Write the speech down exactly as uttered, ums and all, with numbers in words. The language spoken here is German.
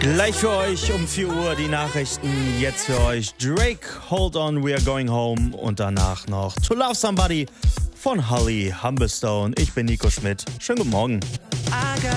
Gleich für euch um vier Uhr die Nachrichten. Jetzt für euch Drake, Hold On, We Are Going Home. Und danach noch To Love Somebody von Holly Humberstone. Ich bin Nico Schmidt. Schönen guten Morgen.